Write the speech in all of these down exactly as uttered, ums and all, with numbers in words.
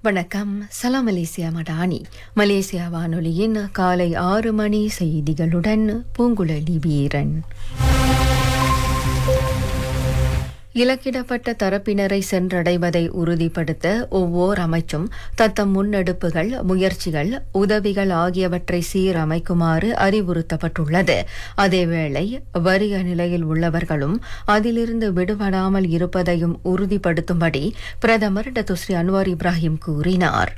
வணக்கம். சலாம் Malaysia Madani. Malaysia வானொலியின் காலை ஆறு மணி செய்திகளுடன் பூங்குழலி வீரன். இலக்கிடப்பட்ட தரப்பினரை சென்றடைவதை உறுதிப்படுத்த ஒவ்வொரு அமைச்சும் தத்தம் முன்னெடுப்புகள், முயற்சிகள், உதவிகள் ஆகியவற்றை சீரமைக்குமாறு அறிவுறுத்தப்பட்டுள்ளது. அதேவேளை வறிய நிலையில் உள்ளவர்களும் அதிலிருந்து விடுபடாமல் இருப்பதையும் உறுதிப்படுத்தும்படி பிரதமர் டத்துஸ்ரீ அன்வார் இப்ராஹிம் கூறினார்.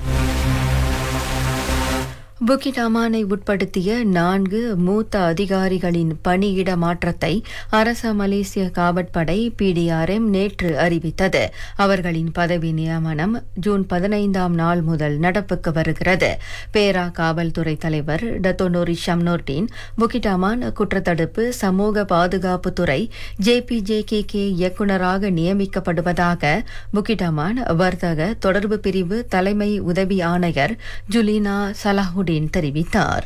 புக்கிட் அமானை உட்படுத்திய நான்கு மூத்த அதிகாரிகளின் பணியிட மாற்றத்தை அரச மலேசிய காவற்படை பிடிஆர்எம் நேற்று அறிவித்தது. அவர்களின் பதவி நியமனம் ஜூன் பதினைந்தாம் நாள் முதல் நடப்புக்கு வருகிறது. பேரா காவல்துறை தலைவர் டத்தோ நோரி ஷம்னோர்டின் புக்கிட் அமான் குற்றத்தடுப்பு சமூக பாதுகாப்புத்துறை ஜேபிஜேகே இயக்குநராக நியமிக்கப்படுவதாக புக்கிட் அமான் வர்த்தக தொடர்பு பிரிவு தலைமை உதவி ஆணையர் ஜுலினா சலாஹுடின் தெரிவித்தார்.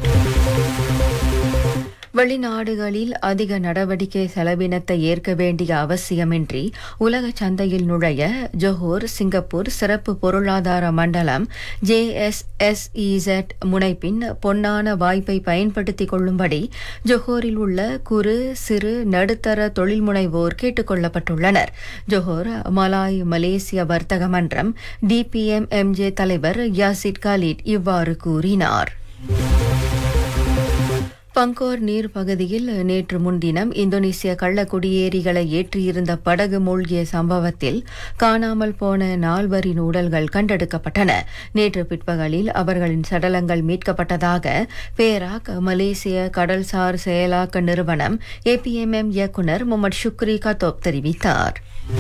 வெளிநாடுகளில் அதிக நடவடிக்கை செலவினத்தை ஏற்க வேண்டிய அவசியமின்றி உலக சந்தையில் நுழைய ஜொஹோர் சிங்கப்பூர் சிறப்பு பொருளாதார மண்டலம் ஜேஎஸ்எஸ்இசெட் முனைப்பின் பொன்னான வாய்ப்பை பயன்படுத்திக் கொள்ளும்படி ஜொஹோரில் உள்ள குறு சிறு நடுத்தர தொழில் முனைவோர் கேட்டுக் கொள்ளப்பட்டுள்ளனர். ஜொஹோர் மலாய் மலேசிய வர்த்தக மன்றம் டிபிஎம்எம்ஜே தலைவர் யாசிட் காலிட் இவ்வாறு கூறினார். பங்கோர் நீர் பகுதியில் நேற்று முன்தினம் இந்தோனேசிய கள்ள குடியேறிகளை ஏற்றியிருந்த படகு மூழ்கிய சம்பவத்தில் காணாமல் போன நால்வரின் உடல்கள் கண்டெடுக்கப்பட்டன. நேற்று பிற்பகலில் அவர்களின் சடலங்கள் மீட்கப்பட்டதாக பேராக் மலேசிய கடல்சார் செயலாக்க நிறுவனம் ஏபிஎம்எம் இயக்குநர் முகமது ஷுக்ரி கத்தோப் தெரிவித்தார்.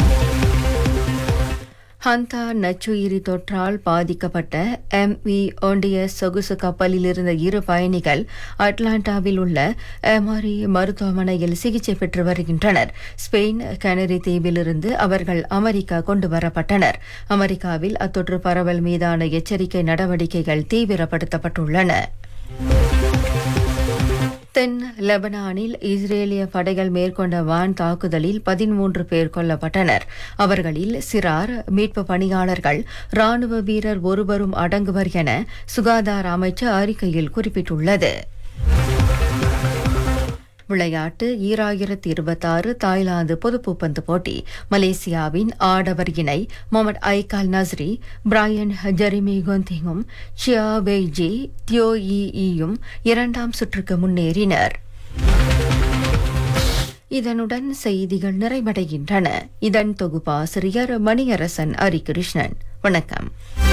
ஹந்தா நச்சுயிரி தொற்றால் பாதிக்கப்பட்ட எம் வி ஒண்டியஸ் சொகுசு கப்பலில் இருந்த இரு பயணிகள் அட்லாண்டாவில் உள்ள எமரி மருத்துவமனையில் சிகிச்சை பெற்று வருகின்றனர். ஸ்பெயின் கனரி தீவிலிருந்து அவர்கள் அமெரிக்கா கொண்டு வரப்பட்டனர். அமெரிக்காவில் அத்தொற்று பரவல் மீதான எச்சரிக்கை நடவடிக்கைகள் தீவிரப்படுத்தப்பட்டுள்ளன. தென் லெபனானில் இஸ்ரேலிய படைகள் மேற்கொண்ட வான் தாக்குதலில் பதிமூன்று பேர் கொல்லப்பட்டனர். அவர்களில் சிறார், மீட்பு பணியாளர்கள், ராணுவ வீரர் ஒருவரும் அடங்குவர் என சுகாதார அமைச்சு அறிக்கையில் குறிப்பிட்டுள்ளது. விளையாட்டு. ஈராயிரத்தி இருபத்தாறு தாய்லாந்து பொதுப்பூப்பந்து போட்டி. மலேசியாவின் ஆடவர் இணை முகமது ஐகால் நஸ்ரி, பிரையன் ஜெரிமி கொந்திங்கும் சியா வெய்ஜி தியோ ஈயும் இரண்டாம் சுற்றுக்கு முன்னேறினர். இதனுடன் செய்திகள் நிறைவடைகின்றன. இதன் தொகுப்பாசிரியர் மணியரசன் ஹரிகிருஷ்ணன். வணக்கம்.